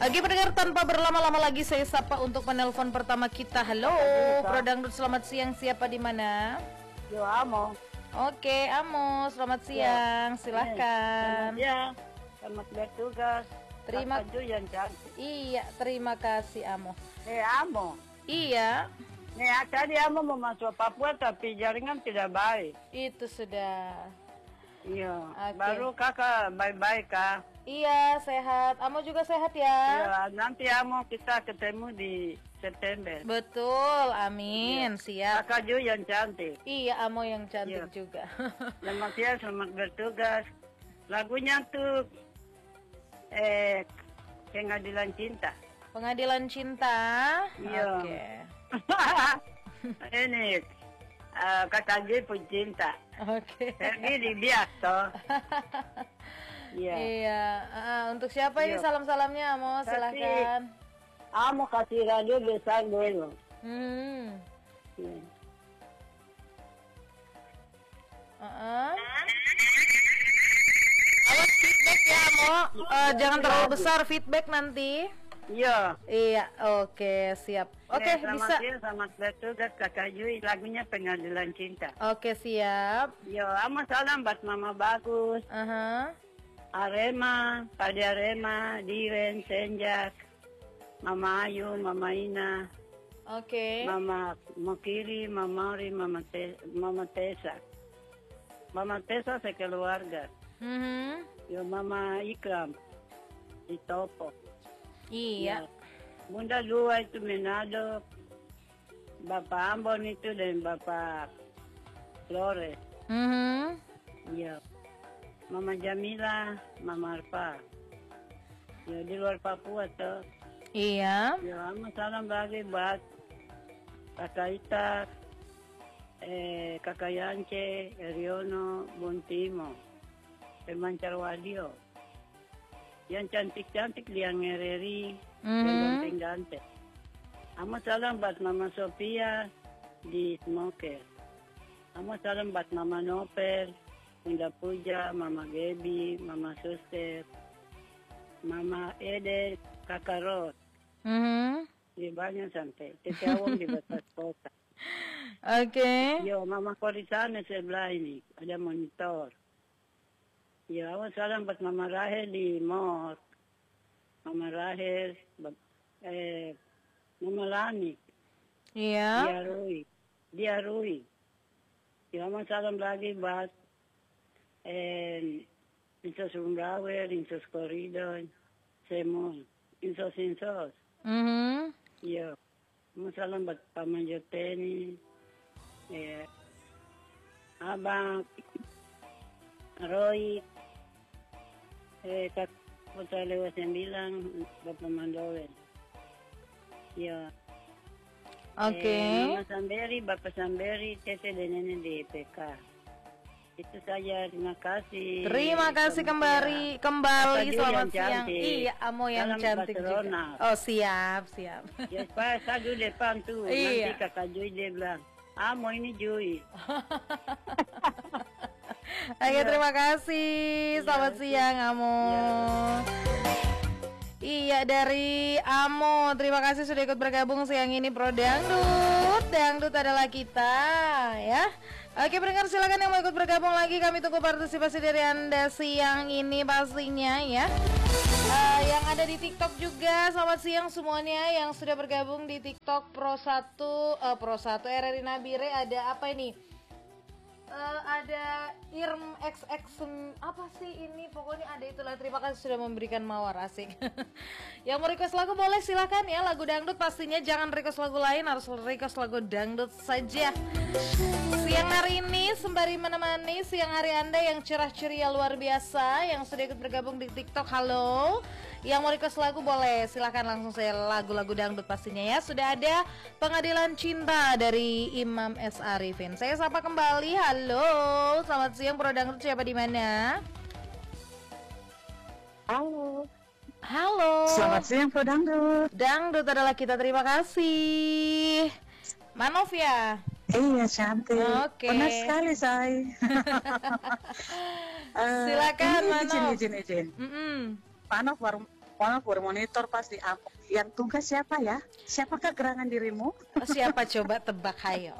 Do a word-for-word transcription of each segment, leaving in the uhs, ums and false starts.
Oke pendengar, tanpa berlama-lama lagi saya sapa untuk penelpon pertama kita. Halo, Pro Dangdut, selamat siang. Siapa di mana? Yo, Amo. Oke, Amo, selamat siang. Ya. Silahkan. Ya, selamat bertugas. Terima kasih yang cantik. Iya, terima kasih Amo. Eh, Amo. Iya. Nih, tadi Amo mau masuk Papua tapi jaringan tidak baik. Itu sudah. Iya. Okay. Baru kakak baik-baik kak. Iya, sehat. Amo juga sehat ya? Iya, nanti Amo kita ketemu di September. Betul, amin. Iya. Siap. Kakak juga yang cantik. Iya, Amo yang cantik iya. juga. Selamat siang, selamat bertugas. Lagunya tuh eh Pengadilan Cinta. Pengadilan Cinta. Iya. Oke. Okay. Ini uh, Kakak G pun cinta. Oke. Okay. Ini bias toh. Iya. Iya. Uh, untuk siapa ini salam-salamnya, Amo? Silakan. Amo kasih radio besar dulu. Hmm. Yeah. Uh-uh. Awas feedback ya, Amo. Uh, jangan terlalu besar feedback nanti. Iya. Iya, oke, okay, siap. Oke, okay, ya, bisa. Siang, selamat bertugas Kakak Yui, lagunya Pengadilan Cinta. Oke, okay, siap. Yo, Amo salam buat Mama Bagus. Uh-huh. Arema, Padi Arema, Diren, Senjak, Mama Ayu, Mama Ina. Oke. Okay. Mama Mokiri, Mama Ori, Mama Te, Mama Tesa. Mama Tesa sekeluarga. Mm-hmm. Yo, Mama Ikram di Topo. Iya. Ya. Bunda dua itu Menado, Bapak Ambon itu dan Bapak Flores. Mm-hmm. Iya. Mama Jamila, Mama Arfa. Ya, di luar Papua tuh. Iya. Ya, Amo salam bagi buat Kakak Ita, eh, Kakak Yance, Eriono, Buntimo, Pemancar Wadio. Yang cantik-cantik Liang Ngereri, mm-hmm. yang ganteng-ganteng. Amo salam buat Mama Sophia di Smoker. Amo salam buat Mama Noper, Bunda Puja, Mama Gebi, Mama Suster, Mama Ede, Kakak Ros. Mm-hmm. Di banyak sampai Tetawang di batas kota. Oke. Okay. Yo, Mama Korisane sebelah ini ada monitor. Ya, awas salam buat Mama Rahel di Mor. Mama Rahel, eh, Mama Lani. Iya. Dia Rui. Dia Rui. Ya, awas salam lagi buat eh, Insos Umbrawer, Insos Koridon, Semon, Insos Insos. Mhm. Ya, awas salam buat Paman Joteni, eh, Abang Roy, eh, Kak Putra Lewat Sembilan, Bapak Mandowen. Ya. Oke. Okay. Eh, Mama Samberi, Bapak Samberi, Tete dan Nenek di E P K. Itu saja, terima kasih. Terima kasih kembali, kembali, selamat siang. Cantik. Iya, Amo yang Salam cantik Barcelona. juga. Oh, siap, siap. Ya, Pak, saya dulu depan tuh. Iya. Nanti Kakak Jui dia bilang, Amo ini Jui. Oke, terima kasih. Selamat ya, siang, Amo. Ya. Iya, dari Amo. Terima kasih sudah ikut bergabung siang ini Pro Dangdut. Dangdut adalah kita, ya. Oke, pendengar silakan yang mau ikut bergabung lagi. Kami tunggu partisipasi dari Anda siang ini pastinya, ya. Uh, yang ada di TikTok juga. Selamat siang semuanya yang sudah bergabung di TikTok Pro satu, uh, Pro satu R R I Nabire. Ada apa ini? Uh, ada Irm X X apa sih ini, pokoknya ada itulah. Terima kasih sudah memberikan mawar, asik. Yang mau request lagu boleh silakan ya, lagu dangdut pastinya, jangan request lagu lain, harus request lagu dangdut saja. Siang hari ini sembari menemani siang hari Anda yang cerah ceria luar biasa, yang sudah ikut bergabung di TikTok. Halo, yang mau request lagu boleh silakan langsung saya, lagu-lagu dangdut pastinya ya. Sudah ada Pengadilan Cinta dari Imam S. Arifin. Saya sapa kembali. Halo, selamat siang Pro Dangdut, siapa di mana? Halo. Halo. Selamat siang Pro Dangdut. Dangdut adalah kita, terima kasih. Manov ya? Iya, cantik. Oke. Okay. Benar sekali, say. uh, Silakan, Manov. Izin, izin, izin. Mm -mm. Manov baru Wah, bermonitor pasti. Yang tugas siapa ya? Siapakah gerangan dirimu? Oh, siapa coba tebak, hayo.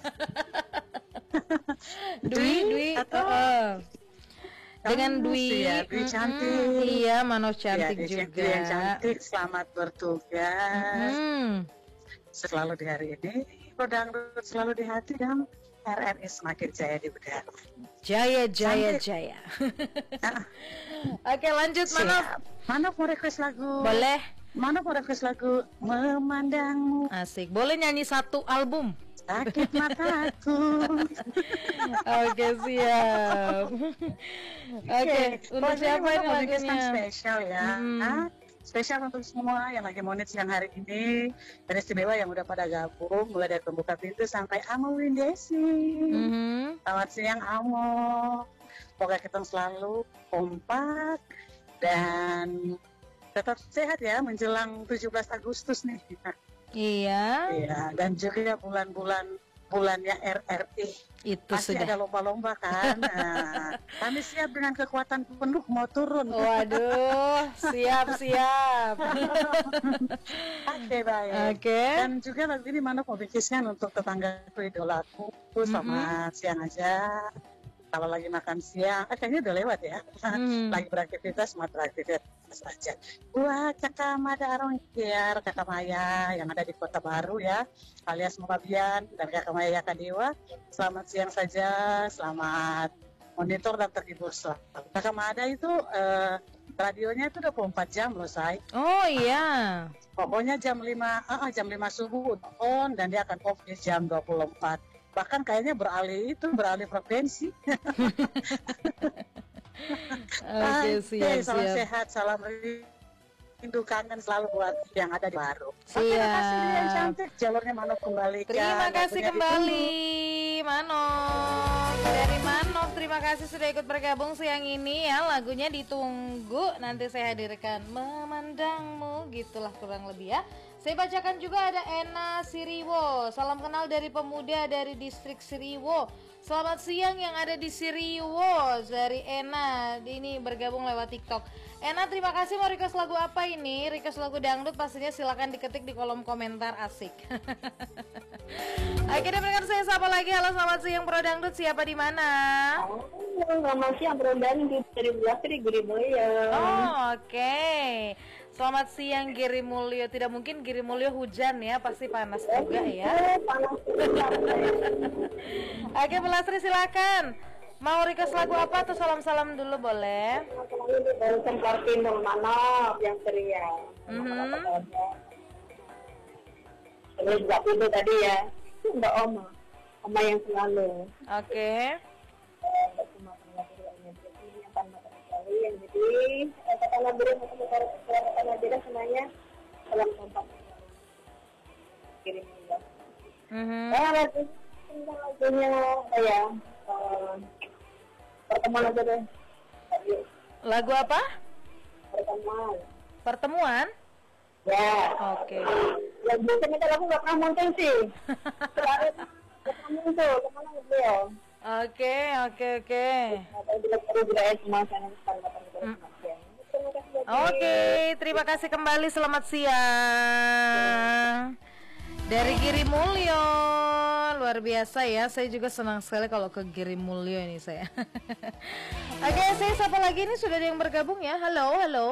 Dwi, Dwi, atau uh, dengan kamu Dwi, sih ya, Dwi mm-mm, cantik. iya, Mano Ya, cantik Dwi juga. Dwi yang cantik, selamat bertugas. Mm. Selalu di hari ini, Prodangdut selalu di hati dan R R I semakin jaya di udara. Jaya, jaya, Cantik. jaya. Ah, Oke, lanjut, Mano. siap. Mana mau request lagu? Boleh. Mana mau request lagu Memandangmu Asik. Boleh nyanyi satu album? sakit mataku. Oke, siap. Oke, untuk Pokoknya siapa Mano ini mau request yang lagunya? spesial ya. Hmm. Ah, spesial untuk semua yang lagi monit siang hari ini, dan istimewa yang udah pada gabung mulai dari pembuka pintu sampai Amo Windesi. Mhm. Selamat siang Amo. Semoga kita selalu kompak dan tetap sehat ya menjelang tujuh belas Agustus nih. Iya, Iya, dan juga bulan-bulan bulannya R R I. itu Pasti sudah. ada lomba-lomba kan. Nah, kami siap dengan kekuatan penuh mau turun. Waduh, siap, siap. Oke, baik. Oke. Dan juga lagu ini Mano mau bikinkan untuk tetanggaku idolaku. Selamat siang aja. Kalau lagi makan siang, eh, kayaknya udah lewat ya. Hmm. Lagi beraktivitas, mau beraktivitas aja. Buat kakak Mada Arongkiar, kakak Maya yang ada di Kota Baru ya, alias Mukabian, dan kakak Maya Yakadewa, selamat siang saja, selamat monitor dan terhibur selalu. Kakak Mada itu eh, radionya itu dua puluh empat jam loh, say. Oh iya. Pokoknya jam lima, ah, jam lima subuh on, dan dia akan off di jam dua puluh empat. Bahkan kayaknya beralih itu, beralih frekuensi. Oke, siap, salam siap. sehat, salam rindu kangen selalu buat yang ada di Baru. Siap. Terima kasih yang cantik, jalurnya Mano kembalikan. Terima kasih lagunya kembali, Manov. Dari Manov, terima kasih sudah ikut bergabung siang ini ya. Lagunya ditunggu, nanti saya hadirkan Memandangmu, gitulah kurang lebih ya. Saya bacakan juga ada Ena Siriwo. Salam kenal dari pemuda dari distrik Siriwo. Selamat siang yang ada di Siriwo, dari Ena. Ini bergabung lewat TikTok. Ena, terima kasih. Mau request lagu apa ini? Request lagu dangdut pastinya silakan diketik di kolom komentar, asik. Akhirnya mendengar saya sapa lagi. Halo, selamat siang Pro Dangdut. Siapa di mana? Halo, selamat siang Bro Dangdut dari Belasri di Guriboyo. Oh, oke. Selamat siang Giri Mulyo. Tidak mungkin Giri Mulyo hujan ya, pasti panas juga ya. Eh, panas banget. Oke, Belasri silakan. Mau request lagu apa atau salam-salam dulu boleh? Ini di barusan Kartin dong Manop yang ceria. Mhm. Terus juga itu tadi ya, Mbak Oma, Oma yang selalu. Oke. Yang jadi kata Nabi kata Nabi semuanya dalam kompak kirim ya. Mhm. Ah, lagu lagunya apa ya? Eh, pertemuan aja deh. Lagu apa? Pertemuan. Pertemuan? Ya. Oke. Lagu ini kalau aku nggak pernah muncul sih. Selalu nggak pernah muncul. Kemana beliau? Oke, oke, oke. Atau bila perlu juga ya semua channel standar. Oke, terima kasih kembali. Selamat siang. Dari Giri Mulyo. Luar biasa ya. Saya juga senang sekali kalau ke Giri Mulyo ini saya. Oke, saya sapa lagi ini sudah ada yang bergabung ya. Halo, halo.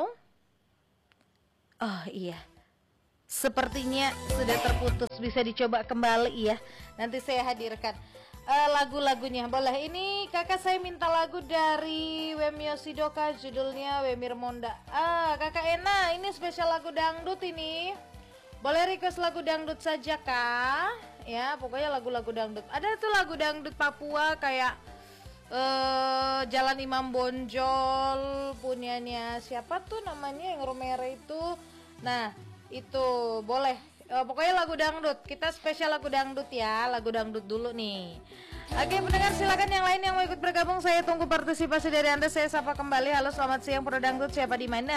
Oh iya. Sepertinya sudah terputus. Bisa dicoba kembali ya. Nanti saya hadirkan uh, lagu-lagunya. Boleh, ini kakak saya minta lagu dari Wemio Sidoka, judulnya Wemir Monda. Ah, kakak Ena, ini spesial lagu dangdut ini. Boleh request lagu dangdut saja kah? Ya, pokoknya lagu-lagu dangdut. Ada tuh lagu dangdut Papua kayak uh, Jalan Imam Bonjol, punyanya siapa tuh namanya yang Romere itu. Nah, itu boleh. Uh, pokoknya lagu dangdut. Kita spesial lagu dangdut ya. Lagu dangdut dulu nih. Oke, pendengar silakan yang lain yang mau ikut bergabung. Saya tunggu partisipasi dari Anda. Saya sapa kembali. Halo, selamat siang Pro Dangdut. Siapa di mana?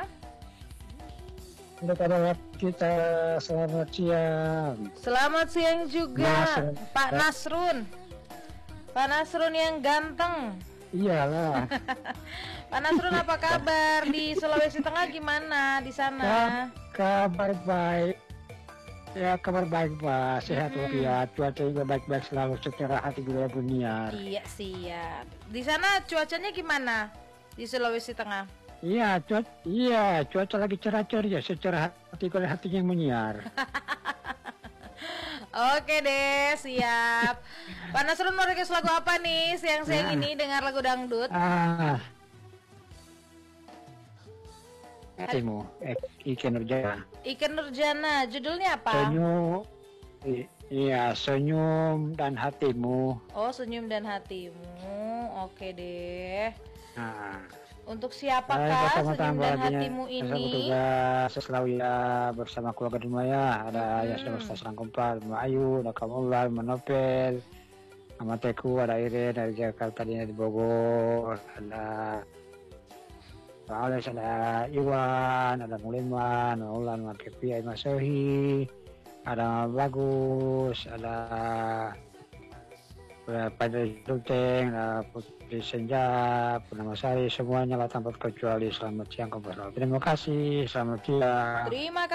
Untuk anak kita selamat siang. Selamat siang juga Nasrun. Pak Nasrun. Pak Nasrun yang ganteng. Iyalah. Pak Nasrun apa kabar di Sulawesi Tengah gimana di sana? Kabar baik. Ya kabar baik Pak, sehat Mm-mm. walafiat, cuaca juga baik-baik selalu secara hati juga buniar. Iya siap. Di sana cuacanya gimana di Sulawesi Tengah? Iya, cuaca, iya cuaca lagi cerah-cerah ya, secara hati kalau hatinya menyiar. Oke deh, siap. Pak Nasrun mau request lagu apa nih siang-siang Nah. ini dengar lagu dangdut? Ah, hatimu, eh, Ike Nurjana. Iken Nurjana, judulnya apa? Senyum, i- iya senyum dan hatimu. Oh, Senyum dan Hatimu. Oke deh. Nah, Untuk saya siapakah bersama Senyum dan bahagianya, Hatimu saya ini? bertugas selalu ya bersama keluarga di rumah ya. Ada Mm-mm. yang sudah bersama serang kumpul, Mama Ayu, ada Kamular, Menopel, Mama Teku, ada Iren dari Jakarta, dia di Bogor, ada Pak Alex, ada Iwan, ada Muliman, Ulan, Makepi, Mas Sohi, ada Bagus, ada pada Duteng, ada Putri Senja, Purnama Sari, semuanya lah tanpa kecuali selamat siang kepada. Terima kasih, selamat siang. Terima